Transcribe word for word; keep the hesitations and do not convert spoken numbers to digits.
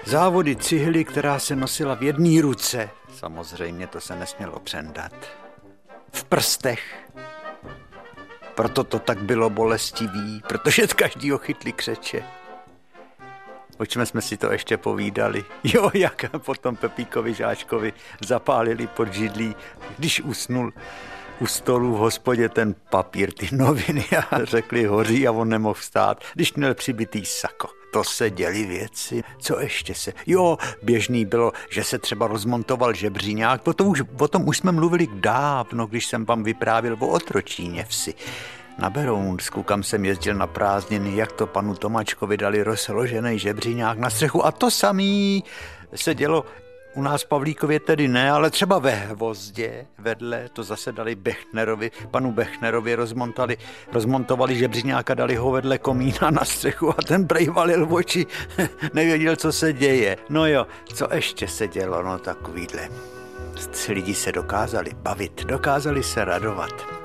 Závody cihly, která se nosila v jedné ruce. Samozřejmě to se nesmělo přendat. V prstech. Proto to tak bylo bolestivý, protože každýho chytli křeče. O čem jsme si to ještě povídali? Jo, jak potom Pepíkovi Žáčkovi zapálili pod židlí, když usnul u stolu v hospodě ten papír, ty noviny a řekli hoří a on nemohl vstát, když měl přibitý sako. To se děly věci. Co ještě se? Jo, běžný bylo, že se třeba rozmontoval žebříňák. O tom už, o tom už jsme mluvili dávno, když jsem vám vyprávěl o otročíně vsi. Na Berounsku, kam jsem jezdil na prázdniny, jak to panu Tomáčkovi dali rozložený žebříňák na střechu. A to samý se dělo u nás v Pavlíkově tedy ne, ale třeba ve Hvozdě vedle, to zase dali Bechnerovi, panu Bechnerovi rozmontali, rozmontovali žebříňák a dali ho vedle komína na střechu a ten prej valil v oči, nevěděl, co se děje. No jo, co ještě se dělo, no takovýhle. Lidi se dokázali bavit, dokázali se radovat.